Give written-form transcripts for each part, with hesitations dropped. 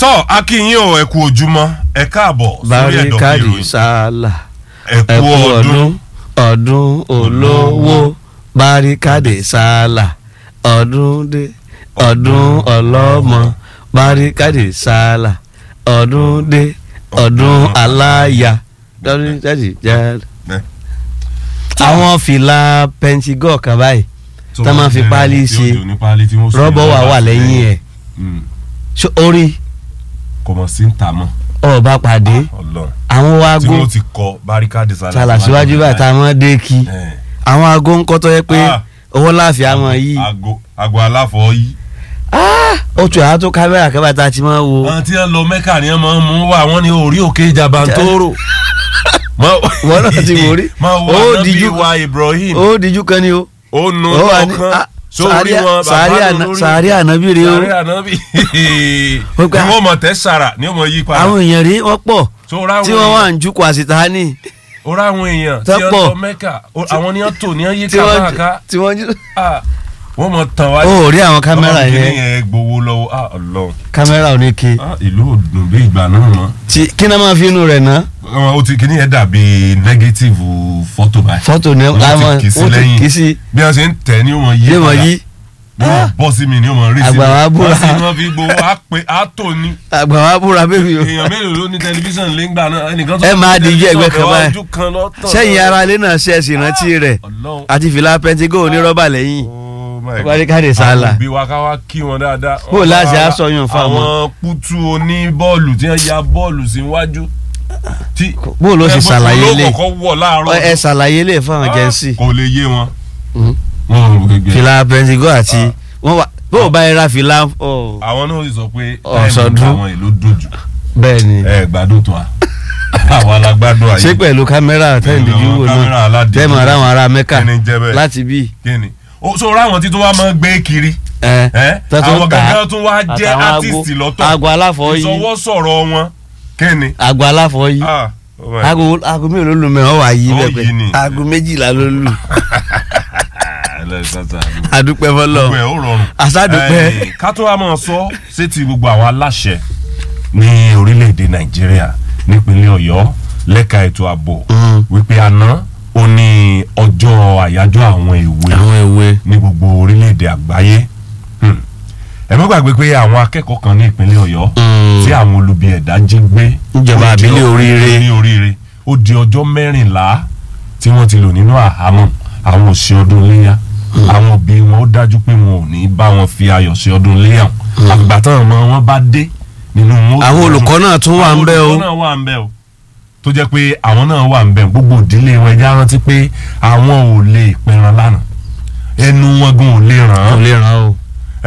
tọ́ akínyìn o ẹ kú ojúmọ́ ẹ káàbọ̀ sórí ẹ̀dọ̀ Báríkádì Sálà ẹ kú ọdún ọdún olówó Báríkádì Sálà ọdún dé ọdún ọlọ́mọ Báríkádì Sálà ọdún dé ọdún aláya ọdún jáde. Àwọn fìlà pẹntigọ́ kan báyìí tá máa fi páálí ṣe rọ́bọ̀ wà lẹ́yìn ẹ̀ orí kò mọ̀ sí ń ta mọ́ ọba pàdé àwọn aago tí wọ́n ti kọ Báríkádì Sálà síwájú báyìí tá a mọ́ dé kí àwọn aago ń kọ́ tó yẹ pé owó láàfin àmọ́ yìí aago aláfọ̀ yìí. ó tún àá tó kámẹ́rà kẹ́bà tá a ti máa wo. àwọn tí wọ́n lọ Mẹ́kà ni wọ́n máa ń mú wá wọ́n ní orí òkè Jabantoro. wọ́n náà ti wò rí ó díjú wa Ibrahim ó díjú kan ni o. ó nu ọkàn sórí wọn bàbá lórí sàárì ànábì rèé o. sàárì ànábì ni wọ́n mọ̀ tẹ́ sàrà ni wọ́n mọ̀ yí padà. àwọn èèyàn rí wọ́n pọ̀ tí wọ́n wà ń jukọ̀ àsìta ní. ó rá àwọn èèyàn tí wọ́n lọ Mẹ́kà àwọn ni wọ́n tò ní wọ́n yí kábàáká wọ́n mọ̀ tàn wá. ó rí àwọn kámẹ́rà yẹn. ọmọ kìnìyàn gbowó lọ́wọ́ Ọlọ́run. kámẹ́rà ò ní ké. ìlú ò dùn bí ìgbà náà mọ́. kí náà máa fi inú rẹ̀ ná. ó ti kìnìyàn dàbí nẹ́gẹ́tìfù fọ́tò báyìí. fọ́tò ní wọ́n ti kì í sí bí wọ́n ṣe ń tẹ̀ ní wọ́n yí padà ní wọ́n bọ́ sí mi ní wọ́n rí sí mi. àgbà wa búra wọ́n sì wọ́n fi gbowó àtò ní. àgbà wa búra bébí o. èèyàn mélòó ló ní tẹlifíṣàn lẹ́ngbà náà ẹnìkan tó ẹ máa díjú ẹgbẹ́ kan báyìí sẹ́yìn ara ilé náà ṣe ẹ̀sìn rántí rẹ̀ àti fìlà pẹntigó onírọ́bà lẹ́yìn Báríkádì Sálà. àwọn òbí wa ká wá kí wọn dáadáa. bó láti aṣọyún fáwọn. àwọn kútú oní bọ́ọ̀lù tí wọ́n ya bọ́ọ̀lù síwájú. bó ló ṣe ṣàlàyé lè ẹ ṣàlàyé lè fáwọn jẹ́nsì. kò lè yé wọn. fìlà pẹntigó àti wọ́n wà bó o bá yẹ ra fìlà. àwọn náà sọ pé ọ̀sọ̀dún àwọn ìlú dùn jù. bẹ́ẹ̀ ni ẹ gbádùn tó a àwọn alágbádùn ayé. ṣé pẹ̀lú kámẹ́rà tẹ́ǹdìjú wò náà tẹ́ẹ̀mọ̀ ara àwọn ará Mẹ́kà láti bí. so ráwọn tí tó wá máa ń gbé kiri àwọn gàgán tó wá jẹ́ artist lọ́tọ̀ àgọ́ aláfọ̀ yìí ìsọwọ́sọ̀rọ̀ wọn kẹ́ni. àgọ́ aláfọ̀ yìí aago mélòó ló mẹ́ ọ wà yí bẹ́ẹ̀ aago 12 ló lù. adúpẹ́ fọlọ́ àsádùpẹ́. ká tó wá máa sọ sétí gbogbo àwọn aláṣẹ ní orílẹ̀-èdè Nàìjíríà nípínlẹ̀ Ọ̀yọ́ lẹ́ka ètò ààbò wípé àná ó ní ọjọ́ àyájọ́ àwọn èwe ní gbogbo orílẹ̀-èdè àgbáyé. ẹ má gbàgbé pé àwọn akẹ́kọ̀ọ́ kan ní ìpínlẹ̀ Ọ̀yọ́ tí àwọn olubi ẹ̀dá jí gbé níjọba àbílẹ̀ oríire ó di ọjọ́ 14 tí wọ́n ti lò nínú àhámọ́ àwọn ò ṣe ọdún léyà àwọn òbí wọn ó dájú pé wọn ò ní bá wọn fi ayọ̀ ṣe ọdún léyà àgbà táwọn ọmọ wọn bá dé nínú wọn. àwọn olùkọ́ náà tún wà ń bẹ̀ o tó jẹ́ pé àwọn náà wà ń bẹ̀ gbogbo ìdílé wọn ẹja rántí pé àwọn ò lè pẹran lánàá ẹnu wọn gan ò lè ràn án. ò lè ràn án o.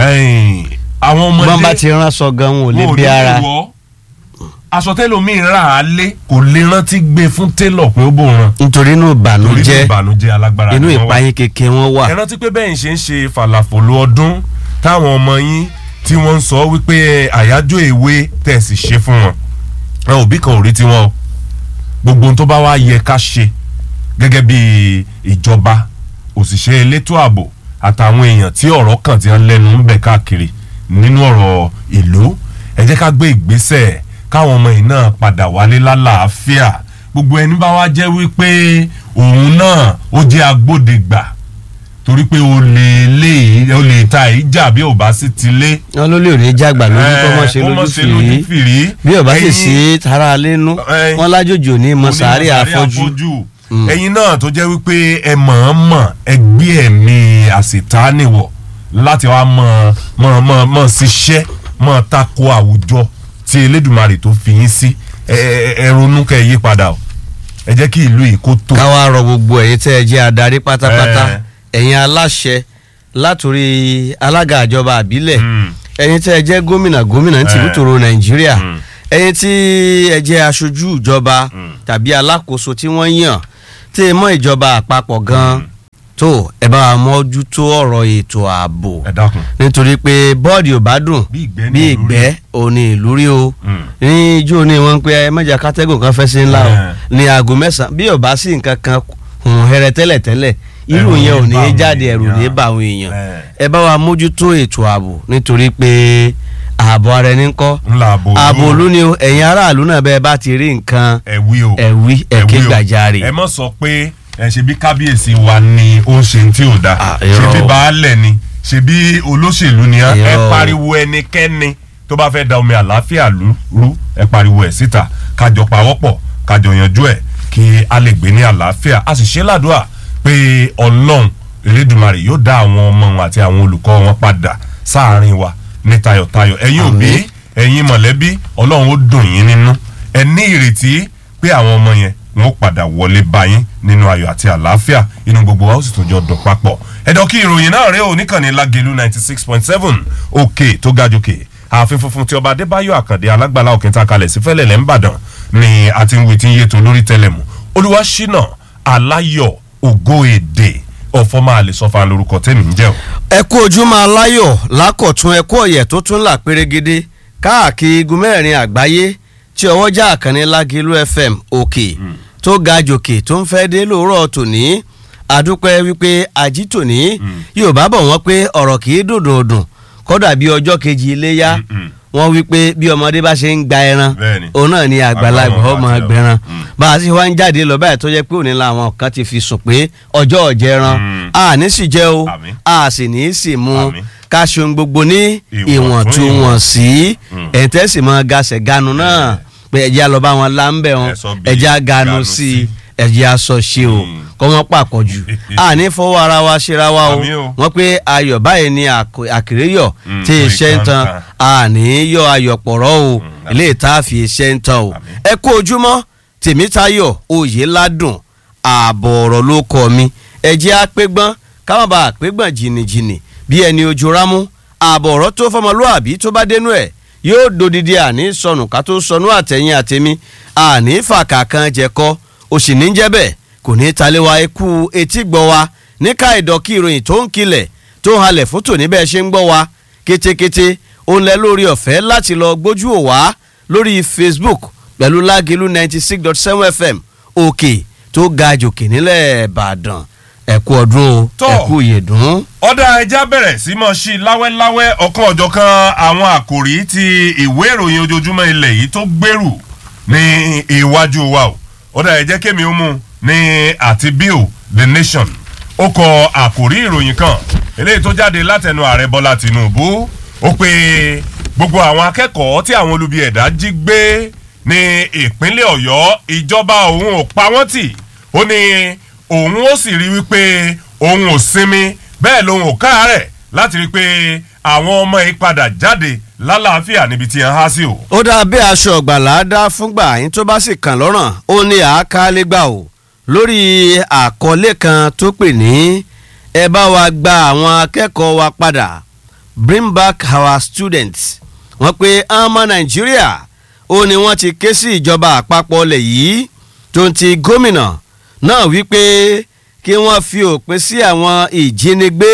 àwọn ọmọdé bọ́n bá ti rán aṣọ gan wọn ò lè bí ara. aṣọ tẹ́lòmíì rà á lé kò lè rántí gbé fún télọ̀ pé ó bò ràn. nítorí inú ìbànújẹ́ alágbára inú ìpayín kékeré wọn wà. ẹ rántí pé bẹ́ẹ̀ ṣe ń ṣe fàlàfòlù ọdún táwọn ọmọ yín tí wọ́n ń sọ wípé àyájọ́ èwe tẹ̀sí ṣe fún wọn àwọn òbí kan ò rí tiwọn o gbogbo ohun tó bá wá yẹ ká ṣe gẹ́gẹ́ bí ìjọba òṣìṣẹ́ elétò ààbò àtàwọn èèyàn tí ọ̀rọ̀ kàn ti ń lẹ́nu ń bẹ̀ káàkiri nínú ọ̀rọ̀ ìlú ẹ jẹ́ ká gbé ìgbésẹ̀ káwọn ọmọ yìí náà padà wálé lálàáfíà gbogbo ẹni bá wá jẹ́ wípé òun náà ó jẹ́ agbódegbà torí pé o lè ta ìjà bí ò bá sì ti lé. wọn ló lè rí jàgbà lójú kọ́ mọ́ ṣe lójú fìrí bí ò bá sì sí tara lẹ́nu wọn lájòjò ní mọ̀sáárì àfọ́jú. ẹ̀yin náà tó jẹ́ wípé ẹ mọ̀ọ́mọ̀ ẹ gbé ẹ̀mí àṣetánìwọ̀ láti wá mọ̀ ṣiṣẹ́ mọ̀ tako àwùjọ tí Elédùmarè tó fi yín sí ẹ ronú kẹ́ yí padà o ẹ jẹ́ kí ìlú yìí kó tó. káwá rọ gbogbo ẹ̀yin tẹ́ ẹ jẹ́ adarí pátápátá ẹ̀yin aláṣẹ látòrí alága ìjọba àbílẹ̀ ẹ̀yin tí ẹ jẹ́ gómìnà ní tìbútòrò Nàìjíríà ẹ̀yin tí ẹ jẹ́ aṣojú ìjọba tàbí alákòóso tí wọ́n yàn tí ẹ mọ̀ ìjọba àpapọ̀ gan tó ẹ bá wa mójútó ọ̀rọ̀ ètò ààbò nítorí pé bọ́ọ̀dì ò bá dùn bí ìgbẹ́ òní ìlú rí o ní ijó ni wọ́n ń pe mẹ́jà kátẹ́gùn kan fẹ́ sí ńlá o ní aago 9 bí ò bá sí nǹkan kan hùn hẹrẹ tẹ́lẹ̀ irú yẹn ò ní jáde ẹ̀rù ní bá àwọn èèyàn ẹ bá wa mójútó ètò ààbò nítorí pé ààbò ara ẹni ńkọ́ ààbò òlu ni ẹ̀yin aráàlú náà bẹ́ẹ̀ bá ti rí nǹkan ẹ̀wí ẹ̀ké gbàjarè. ẹ mọ̀ sọ pé ṣe bí kábíyèsí wa ni ó ń ṣe tí ò dáa ṣe bí baálẹ̀ ni ṣe bí olóṣèlú ni ẹ pariwo ẹnikẹ́ni tó bá fẹ́ da omi àlàáfíà rú ẹ pariwo ẹ̀ síta kájọ pawọ́pọ̀ kájọ yanjú ẹ̀ kí a lè gbé ní àlàáfíà a sì ṣe ládùúà pé Ọlọ́run Elédùmarè yóò dá àwọn ọmọ wọn àti àwọn olùkọ́ wọn padà sáàárín wa ní tayọ̀tayọ̀ ẹ̀yin òbí ẹ̀yin mọ̀lẹ́bí Ọlọ́run ó dùn yín nínú ẹ ní ìrètí pé àwọn ọmọ yẹn wọn ó padà wọlé bá yín nínú ayọ̀ àti àlàáfíà inú gbogbo wa ó sì tún jọ dùn papọ̀ ẹ̀dọ̀ kí ìròyìn náà rẹ̀ ò níkànnì Lágelú 96.7 òkè tó ga jòkè ààfin funfun tí ọba Adébáyọ̀ Àkàndé alágbàlá òkèta kalẹ̀ sí Fẹ́lẹ́lẹ̀ ńbàdàn ni àti ń wí tí ń yé tó lórí tẹlẹmù Olúwaṣínà Aláyọ̀ Ògòèdè ọ̀fọ̀mọ́ àlesọ́fà lórúkọ tẹ́mi ń jẹ́ o. ẹ kú ojúmọ́ aláyọ̀ lákọ̀tún ẹ kú ọ̀yẹ̀ tó tún là pérégedé káàkiri igun mẹ́rin àgbáyé tí ọwọ́jà àkànní Lágelú FM òkè tó ga jòkè tó ń fẹ́ dé lóòrọ̀ tòní àdúpẹ́ wípé ají tòní Yorùbá bọ̀ wọ́n pé ọ̀rọ̀ kì í dòdòdùn kódà bí ọjọ́ kejì iléyá wọ́n wí pé bí ọmọdé bá ṣe ń gba ẹran òun náà ni àgbàlagbà ọmọ ẹgbẹ̀rán bá a sì wá ń jáde lọ báyìí tó jẹ́ pé òní làwọn kan ti fi sùn pé ọjọ́ ọ̀jẹ̀ran a ní sì jẹ́ o a sì ní sì mu ká ṣe ohun gbogbo ní ìwọ̀ntúnwọ̀nsí ẹ̀ńtẹ́ sì mọ gasẹ̀ ganu náà pé ẹ̀jẹ̀ lọ bá wọn láńbẹ̀ wọn ẹ̀jẹ̀ ganu sí i ẹ̀jẹ̀ aṣọ ṣe o kọ́ wọ́n pàpọ̀ jù a ní fọwọ́ ara wa ṣera wa o wọ́n pé ayọ̀ báyìí ni àkèrèyọ̀ tí iṣẹ́ ń tan a ní yọ ayọ̀ pọ̀rọ̀ o ilé ìta fi iṣẹ́ ń tan o ẹ kú ojúmọ́ Tèmítáyọ̀ Oyèládùn ààbọ̀ ọ̀rọ̀ ló kọ́ mi ẹ̀jẹ̀ apẹ́gbọ́n káwọn bá apẹ́gbọ́n jìnnìjìnnì bí ẹni ojú rámú ààbọ̀ ọ̀rọ̀ tó fọmọlúàbí tó bá dénú ẹ̀ yóò dodidi àní sọnù ká tó sọnù àtẹ̀yìn àtẹ̀mí àní fàkà kan jẹ̀kọ́ òsì ní jẹ́ bẹ́ẹ̀ kò ní talewa ikú etí gbọ́ wa níka ìdọ̀kí ìròyìn tó ń kilẹ̀ tó ń halẹ̀ fótó níbẹ̀ ṣe ń gbọ́ wa kétékété ó ń lẹ lórí ọ̀fẹ́ láti lọ gbójú ò wá lórí Facebook pẹ̀lú Lágelú 96.7 FM òkè tó ga jòkè nílẹ̀ Ìbàdàn ẹ̀kú ọdún ẹ̀kú ìyèdún. ọ̀dà ẹja bẹ̀rẹ̀ sí mọ́ sí láwẹ́láwẹ́ ọ̀kan ọ̀jọ̀kan àwọn àkòrí ti ìwé ìròyìn ojoojúmọ́ ilẹ̀ yìí tó gbèrú ní iwájú wa o ọ̀dà ẹ̀jẹ̀ kémi ó mú ní àti Bill The Nation ó kọ àkòrí ìròyìn kan eléyìí tó jáde látẹnu ààrẹ Bọ́lá Tinubu ó pé gbogbo àwọn akẹ́kọ̀ọ́ tí àwọn olubi ẹ̀dá jí gbé ní ìpínlẹ̀ Ọ̀yọ́ ìjọba òun ò pa wọ́n tì ó ní òun ó sì rí wípé òun ò sinmi bẹ́ẹ̀ lòun ò káàárẹ̀ láti rí pé àwọn ọmọ yìí padà jáde lálàáfíà níbi tí wọ́n há sí o. ó dá bí aṣọ ọ̀gbàlà dá fúngbà yín tó bá sì kàn lọ́rùn ó ní àákálẹ́gbà o lórí àkọlé kan tó pè ní ẹ bá wa gba àwọn akẹ́kọ̀ọ́ wa padà bring back our students wọ́n pé ọmọ Nàìjíríà ó ní wọ́n ti ké sí ìjọba àpapọ̀ ilẹ̀ yìí tó ń ti gómìnà náà wípé kí wọ́n fi òpin sí àwọn ìjínigbé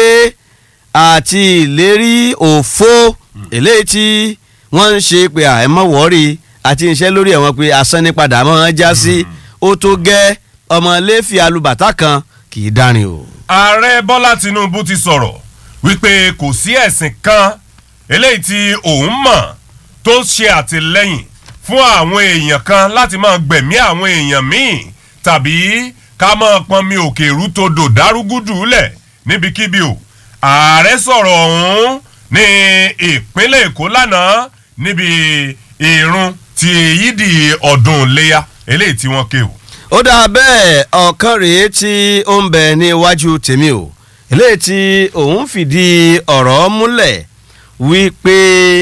àti ìlérí òfo eléyìí tí wọ́n ń ṣe pé àìmọ́ wọ́ọ̀rì àti iṣẹ́ lórí ẹ̀wọ̀n pé asán ní padà mọ́ já sí ó tó gẹ́ ọmọléèfì alùbàtà kan kì í dárin o. ààrẹ Bọ́lá Tinubu ti sọ̀rọ̀ wípé kò sí ẹ̀sìn kan eléyìí tí òun mọ̀ tó ṣe àtìlẹ́yìn fún àwọn èèyàn kan láti máa gbẹ̀mí àwọn èèyàn míì tàbí ká máa pọnmi òkè rútodò dárúgúdù lẹ̀ níbikíbi o. ààrẹ sọ̀rọ̀ ọ̀hún ní ìpínlẹ̀ Èkó lánàá níbi ìrun ti yídì ọdún Iléyá eléyìí tí wọ́n ké o. ó dáa bẹ́ẹ̀ ọ̀kan rèé tí ó ń bẹ ní iwájú tèmi o eléyìí tí òun fìdí ọ̀rọ̀ múlẹ̀ wípé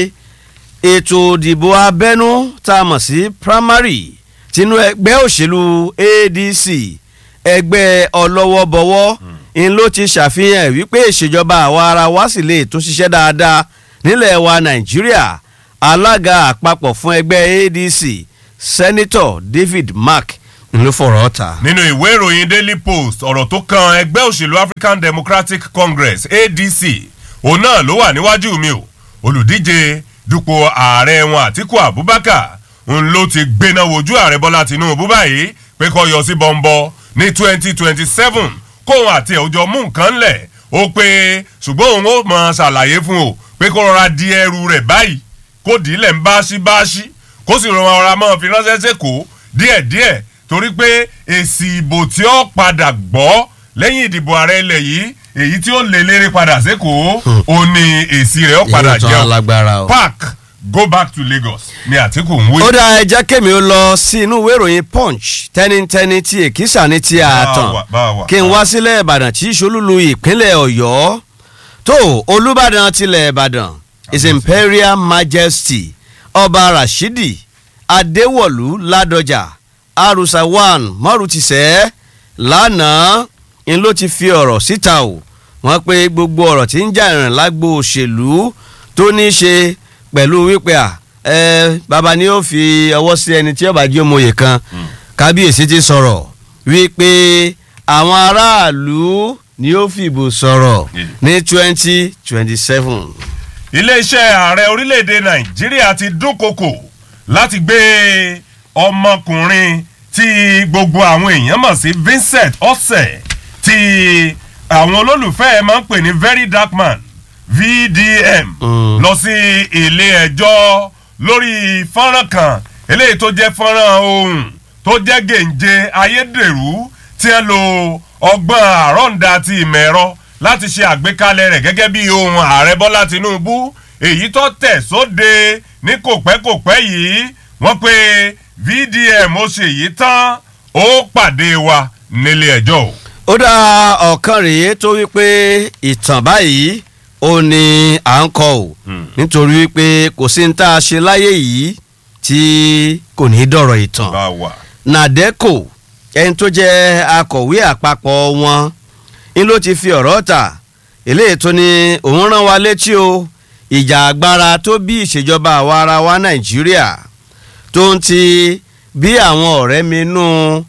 ètò ìdìbò abẹ́nú tá a mọ̀ sí primary tinú ẹgbẹ́ òṣèlú ADC ẹgbẹ́ ọlọ́wọ́bọwọ́ ń ló ti ṣàfihàn wípé ìṣèjọba àwa ara wa sì lè tún ṣiṣẹ́ dáadáa nílẹ̀ wa Nàìjíríà alága àpapọ̀ fún ẹgbẹ́ ADC Senator David Mark ló fọ̀rọ̀ ọ̀tà. nínú ìwé ìròyìn Daily Post ọ̀rọ̀ tó kan ẹgbẹ́ òṣèlú African Democratic Congress ADC òun náà ló wà níwájú mi o olùdíje dupò ààrẹ wọn Àtíkù Abubakar ń ló ti gbéná wojú ààrẹ Bọ́lá Tinubu báyìí pé kó yọ sí bọ́ńbọ́ ní 2027 kóun àti ẹ̀wùjọ mú nǹkan lẹ̀ ó pé ṣùgbọ́n òun ó mọ ṣàlàyé fún o pé kó rọra di ẹrù rẹ̀ báyìí kó dìílẹ̀ ń báṣí kó sì rọra mọ́ fi ránṣẹ́ sẹ́kọ̀ọ́ díẹ̀díẹ̀ torí pé èsì ìbò tí ó padà gbọ́ lẹ́yìn ìdìbò ààrẹ ilẹ̀ yìí èyí tí ó lè lérè padà sẹ́kọ̀ọ́ ó ní èsì rẹ̀ ó padà jẹ́ park go back to Lagos ni Àtíkù ń wí. ó dá ẹja kémi ó lọ sí inú ìwé ìròyìn Punch tẹ́nitẹ́ni tí èkìsà ní ti ààtàn kí n wá sílẹ̀ Ìbàdàn tí ìṣolúlu ìpínlẹ̀ Ọ̀yọ́ tó Olúbàdàn tilẹ̀ Ìbàdàn His Imperial Majesty Ọba Rashidi Adéwọ̀lú Ládọjà Arusawan Mọ́rùtìṣẹ́ lánàá ń ló ti fi ọ̀rọ̀ síta o wọ́n pé gbogbo ọ̀rọ̀ tí ń jà ìrìn lágbo òṣèlú tó ní í ṣe pẹ̀lú wípé bàbá ni ó fi ọwọ́ sí ẹni tí ó bá jẹ́ ọmọye kan kábíyèsí ti sọ̀rọ̀ wípé àwọn aráàlú ni ó fìbò sọ̀rọ̀ ní 2027. iléeṣẹ́ ààrẹ orílẹ̀-èdè Nàìjíríà ti dúnkokò láti gbé ọmọkùnrin tí gbogbo àwọn èèyàn mọ̀ sí Vincent Osseh tí àwọn olólùfẹ́ ẹ̀ máa ń pè ní Very Dark Man VDM lọ sí ilé ẹjọ́ lórí fọ́nrán kan eléyìí tó jẹ́ fọ́nrán ohun tó jẹ́ gèǹje ayédèrú tí ẹ lo ọgbọ́n àrọ́ǹda ti ìmọ̀ ẹ̀rọ láti ṣe àgbékalẹ̀ rẹ̀ gẹ́gẹ́ bí ohun ààrẹ Bọ́lá Tinubu èyí tó tẹ̀ sóde ní kòpẹ́kòpẹ́ yìí wọ́n pé VDM ó ṣe yìí tán ó pàdé wa nílé ẹjọ́. ó dá ọ̀kan rèé tó wípé ìtàn báyìí ó ní à ń kọ ò nítorí pé kò sí ní tá a ṣe láyé yìí tí kò ní dọ̀rọ̀ ìtàn. Nàdẹ́kò ẹni tó jẹ́ akọ̀wé àpapọ̀ wọn ń ló ti fi ọ̀rọ̀ ta eléyìí tó ní òun rán wa létí o ìjà agbára tó bí ìṣèjọba àwa ara wa Nàìjíríà tó ń ti bí àwọn ọ̀rẹ́ mi nú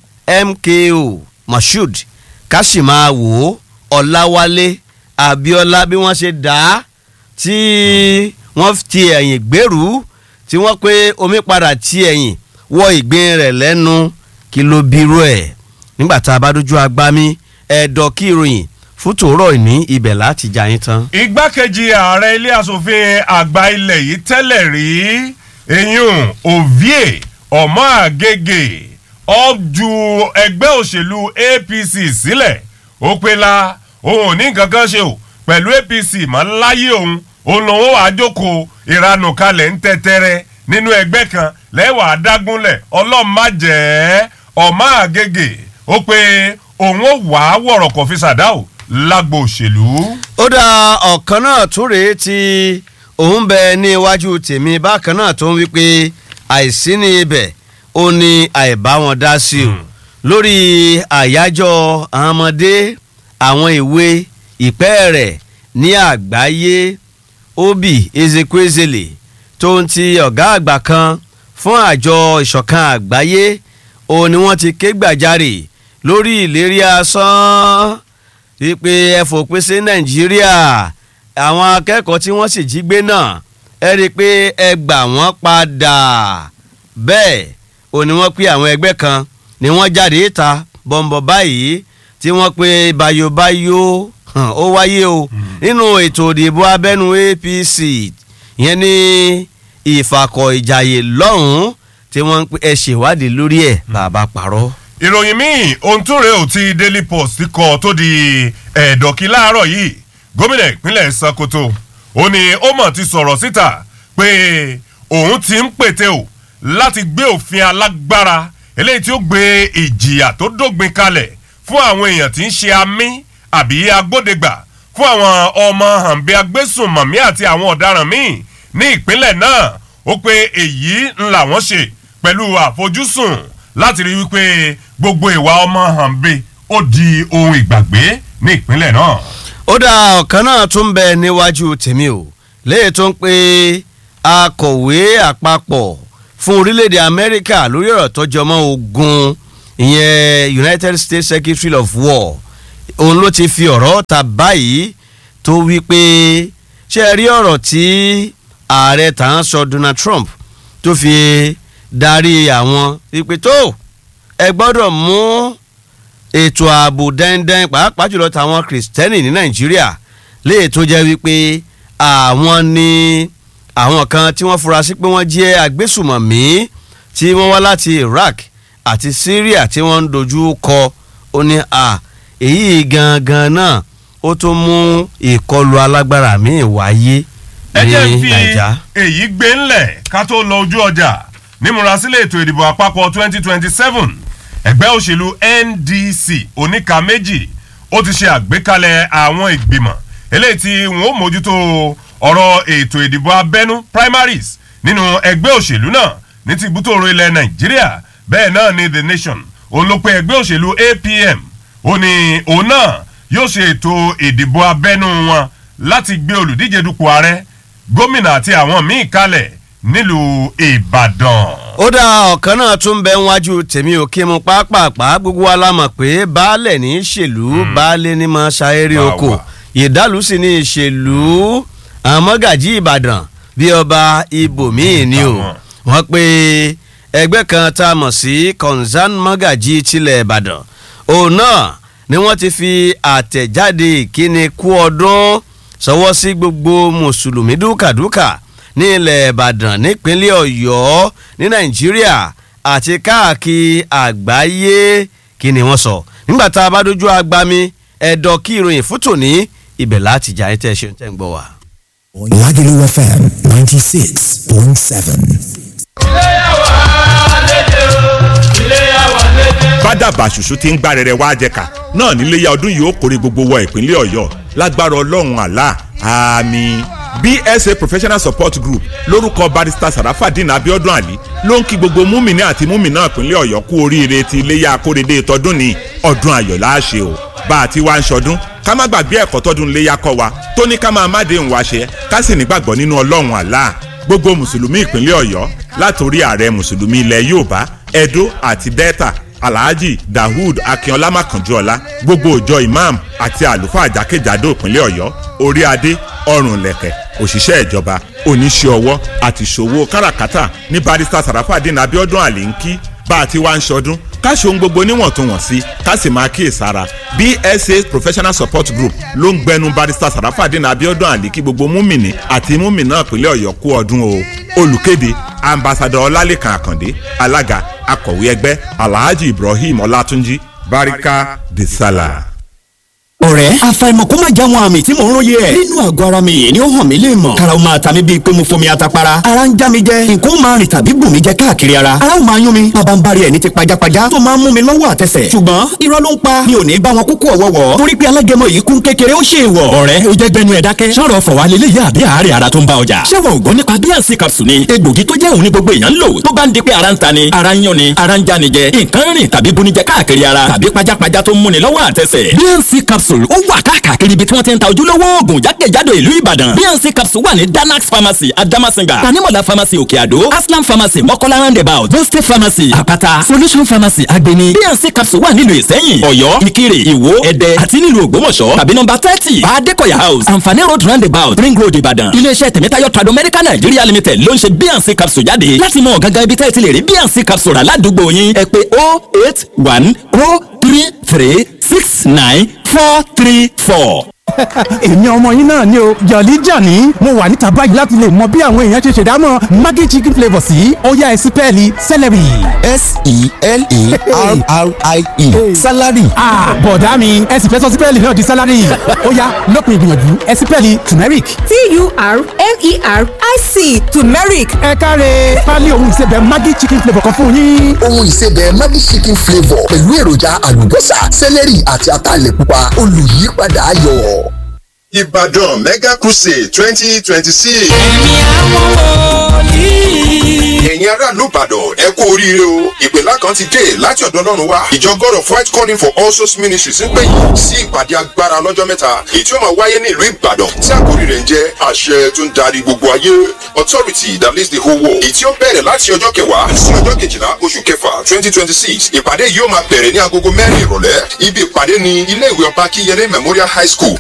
MKO Moshood Káṣímáwò Ọláwálé Abíọ́lá bí wọ́n ṣe dá tí wọ́n ti ẹ̀yìn gbèrú tí wọ́n pé omi padà ti ẹ̀yìn wọ ìgbín rẹ̀ lẹ́nu kí ló bírú ẹ̀ nígbà tá a bá dójú agbámi ẹ̀dọ̀ kí ìròyìn fún tòórọ̀ ní ibẹ̀ láti jà yín tán. igbákejì ààrẹ ilé asòfin àgbà ilẹ̀ yìí tẹ́lẹ̀ rí eyín Ovie Ọmọ-Agége ọ̀jú ẹgbẹ́ òṣèlú APC sílẹ̀ ó pe la òun ò ní nǹkan kan ṣe o pẹ̀lú APC mọ́ láyé òun lòun wàá jókòó ìranù kalẹ̀ ń tẹ́tẹ́rẹ́ nínú ẹgbẹ́ kan lẹ́wà adágúnlẹ̀ ọlọ́màjẹ́ Ọmọ-Agége ó pe òun ó wàá wọ̀rọ̀ kọfí sàdáò lágbo òṣèlú. ó dá ọ̀kan náà tún rèé tí òun bẹ ní iwájú tèmi bákan náà tó ń wí pé àìsí ní ibẹ̀ ó ní àìbá wọn dá sí o lórí àyájọ́ àwọn ọmọdé àwọn ìwé ìpẹ́ rẹ̀ ní àgbáyé Obi Ezekwesili tó ń ti ọ̀gá àgbà kan fún àjọ ìṣọ̀kan àgbáyé ó ní wọ́n ti ké gbàjarè lórí ìlérí asán wípé ẹ fòpin sí Nàìjíríà àwọn akẹ́kọ̀ọ́ tí wọ́n sì jí gbé náà ẹ rí i pé ẹ gbà wọ́n padà bẹ́ẹ̀ ó ní wọ́n pé àwọn ẹgbẹ́ kan ni wọ́n jáde ìta bọ̀m̀bọ̀ báyìí tí wọ́n pe bayobayo ó wáyé o nínú ètò ìdìbò abẹ́nú APC ìyẹn ní ìfàkọ̀ ìjàyè lọ́hùn-ún tí wọ́n ń pe ẹ ṣèwádìí lórí ẹ̀ bàbá parọ́. ìròyìn míì ohun tó rèé ò ti Daily Post kọ tó di ẹ̀ẹ́dọ̀kí láàárọ̀ yìí gómìnà ìpínlẹ̀ Sokoto ó ní ó mọ̀ ti sọ̀rọ̀ síta pé òun ti ń pète o láti gbé òfin alágbára eléyìí tí ó gbé ìjìyà tó dógbin kalẹ̀ fún àwọn èèyàn tí ń ṣe amí àbí agbódegbà fún àwọn ọmọ hànbẹ́ agbésùnmọ̀mí àti àwọn ọ̀daràn míì ní ìpínlẹ̀ náà ó pé èyí ńlá wọ́n ṣe pẹ̀lú àfojúsùn láti rí wípé gbogbo ìwà ọmọ hànbẹ́ ó di ohun ìgbàgbé ní ìpínlẹ̀ náà. ó dá ọ̀kan náà tún bẹ níwájú tèmi o léyìí tó ń pe akọ̀wé àpapọ̀ fún orílẹ̀-èdè Amẹ́ríkà lórí ọ̀rọ̀ tó jọmọ́ ogun ìyẹn United States Secretary of War òun ló ti fi ọ̀rọ̀ ta báyìí tó wí pé ṣe rí ọ̀rọ̀ tí ààrẹ tàn sọ Donald Trump tó fi darí àwọn wípé tó ẹ gbọ́dọ̀ mú ètò ààbò dandan pàápàá jùlọ tàwọn Kristẹni ní Nàìjíríà léè tó jẹ́ wípé àwọn ni àwọn kan tí wọ́n fura sí pé wọ́n jẹ́ agbésùmọ̀mí tí wọ́n wá láti Iraq àti Syria tí wọ́n ń dojú kọ ó ní èyí gangan náà ó tún mú ìkọlù alágbára míì wáyé ní Naija. èyí gbé ńlẹ̀ ká tó lọ ojú ọjà nímúrasílẹ̀ ètò ìdìbò àpapọ̀ 2027 ẹgbẹ́ òṣèlú NDC oníka méjì ó ti ṣe àgbékalẹ̀ àwọn ìgbìmọ̀ eléyìí tí wọ́n ó mójútó ọ̀rọ̀ ètò ìdìbò abẹ́nú primaries nínú ẹgbẹ́ òṣèlú náà ní ti bútòrò ilẹ̀ Nàìjíríà bẹ́ẹ̀ náà ni The Nation òun ló pe ẹgbẹ́ òṣèlú APM ó ní òun náà yóò ṣe ètò ìdìbò abẹ́nú wọn láti gbé olùdíje dupò ààrẹ gómìnà àti àwọn míì kalẹ̀ nílùú Ìbàdàn. ó dá ọ̀kan náà tún bẹ wájú tèmi ò kí mu pápápá gbogbo wa la mọ̀ pé baálẹ̀ ní í ṣèlú baálé ní máa ṣayẹrí oko ìdálù sì ní ìṣèlú àmọ́gàjí Ìbàdàn bí ọba ibòmíì ni o wọ́n pe ẹgbẹ́ kan tá a mọ̀ sí concern mọ́gàjí tilẹ̀ Ìbàdàn òun náà ni wọ́n ti fi àtẹ̀jáde ìkíni kú ọdún sọwọ́ sí gbogbo mùsùlùmí dúkàdúkà ní ilẹ̀ Ìbàdàn nípínlẹ̀ Ọ̀yọ́ ní Nàìjíríà àti káàkiri àgbáyé kí ni wọ́n sọ nígbà tá a bá dojú agbami ẹ̀dọ̀ kí ìròyìn fún tòní ibẹ̀ láti jà ní tẹ́ ṣe ń tẹ́ ń gbọ́ wa. Lagelu FM 96.7. bádàbà ṣùṣù tí ń gbá rẹ̀rẹ̀ wá jẹ̀ka náà níléyà ọdún yìí ó kórè gbogbo wọ ìpínlẹ̀ Ọ̀yọ́ lágbára Ọlọ́run àlá àmín. BSA Professional Support Group lórúkọ barrister Sarafadeen Abiodun Ali ló ń kí gbogbo múmìnì àti múmìnà ìpínlẹ̀ Ọ̀yọ́ kú oríire ti iléyà akóredé tọdún ní ọdún ayọ̀ láàṣẹ o bá a ti wá ń ṣọdún ká má gbàgbé ẹ̀kọ́ tọdún iléyà kọ́ wa tó ní ká máa má dé ìwà ṣe ká sì nígbàgbọ́ nínú Ọlọ́run àlá gbogbo mùsùlùmí ìpínlẹ̀ Ọ̀yọ́ látòrí ààrẹ mùsùlùmí ilẹ̀ Yorùbá Edo àti Delta Alhaji Dahood Akínọlá Mákànjúọlá gbogbo ìjọ imam àti àlùfáà jákèjádò ìpínlẹ̀ Ọ̀yọ́ orí adé ọrùn lẹ̀kẹ̀ òṣìṣẹ́ ìjọba oníṣẹ́ ọwọ́ àti ìṣòwò káràkátà ní barrister Sarafadeen Abiodun Ali ń kí bá a ti wá ń ṣọdún ká ṣe ohun gbogbo níwọ̀ntúnwọ̀nsí ká sì máa kíyèsára BSA Professional Support Group ló ń gbẹnu barrister Sarafadeen Abiodun Ali kí gbogbo múmìnì àti múmìnà ìpínlẹ̀ Ọ̀yọ́ kú ọdún o olùkéde ambassador Ọlálékan Àkàndé alága akọ̀wé ẹgbẹ́ Alhaji Ibrahim Ọlátúnjí Barika de Sala. ọ̀rẹ́ àfàìmọ̀ kó má já wọn àmì tí mò ń róye ẹ̀ nínú àgọ́ ara mi yìí ni ó hàn mí lè mọ̀ kára ó máa ta mí bíi pé mo fomi atapara ara ń já mi jẹ nǹkan ó máa rìn tàbí bù mí jẹ káàkiri ara ó máa yún mi bàbá ń bari ẹ̀ ní ti pajápajá tó máa ń mú mi lọ́wọ́ àtẹsẹ̀ ṣùgbọ́n irọ́ ló ń pa mi ò ní bá wọn kúkú ọ̀wọ́wọ́ torí pé alágẹmọ yìí kún kékeré ó ṣe ìwọ̀. ọ̀rẹ́ ó jẹ́ gbẹnu ẹ̀ dákẹ́ sọ̀rọ̀ fọ̀wá lélẹ́yìí àbí àárẹ̀ ara tó ń bá ọjà ṣé wọn ò gbọ́ nípa bíànsì capsule ni egbògi tó jẹ́ òun ní gbogbo èèyàn ń lò tó bá ń di pé ara ń ta ni ara ń yán ni ara ń já ni jẹ nǹkan rìn tàbí bunijẹ káàkiri ara tàbí pajápajá tó ń múni lọ́wọ́ àtẹsẹ̀. bíànsì capsule ó wà káàkiri ibi tí wọ́n ti ń ta ojúlówó oògùn jákèjádò ìlú Ìbàdàn bíànsì capsule wà ní Danax Pharmacy Adamasinga Tanimola Pharmacy Òkè Àdó Aslam Pharmacy Mọ́kọ́lá roundabout Boste Pharmacy Àpáta Solution Pharmacy Agbeni bíànsì capsule wà nílùú Ìsẹ́yìn Ọ̀yọ́ Ìkirè Ìwó Ẹdẹ àti nílùú Ògbómọ̀ṣọ́ tàbí nọ́mbà 30 Adékọ̀yà house Àǹfààní road roundabout Ring Road Ìbàdàn iléeṣẹ́ Tèmítáyọ̀ Trado Medical Nigeria Limited ló ń ṣe bíànsì capsule jáde láti mọ gangan ibi tẹ́ẹ̀ ti lè rí bíànsì capsule rà ládùúgbò yín ẹ pè 08103369434. èmi ọmọ yín náà ni o Jolly Johnny mo wà níta báyìí láti lè mọ bí àwọn èèyàn ṣe ṣèdámọ̀ Maggi chicken flavour sí ọ̀yá ẹ̀sìpẹ́ẹ̀lì celery. SELARIE salary. bọ̀dá mi ẹ sì fẹ́ sọ sípẹ́ẹ̀lì náà di salary ọ̀yá lópin ìgbìyànjú ẹ̀sìpẹ́ẹ̀lì turmeric. TURMERIC turmeric. ẹ káre pálí ohun ìsebẹ̀ Maggi chicken flavour kan fún yín. ohun ìsebẹ̀ Maggi chicken flavour pẹ̀lú èròjà àlùbọ́sà celery àti ataalẹ̀ pupa olùyípadà ayọ̀. Ìbàdàn Mega Crusade 2026. ẹ̀mí àwọn wòlíì. ẹ̀yin aráàlú Ìbàdàn ẹ kú oríire o. ìpèlá kan ti dé láti ọ̀dọ̀ Ọlọ́run wá. ìjọ God of White Calling for All Souls Ministries ń pè yín sí ìpàdé agbára lọ́jọ́ mẹ́ta. èyí tí ó máa wáyé ní ìlú Ìbàdàn tí àkórí rẹ̀ ń jẹ́ àṣẹ tó ń darí gbogbo ayé authority that leads the whole world. èyí tí ó bẹ̀rẹ̀ láti ọjọ́ kẹwàá sí ọjọ́ kejìlá oṣù kẹfà 2026. ìpàdé yìí ó máa bẹ̀rẹ̀ ní agogo 4 ìrọ̀lẹ́. ibi ìpàdé ni ilé ìwé ọba Akínyẹlé Memorial High School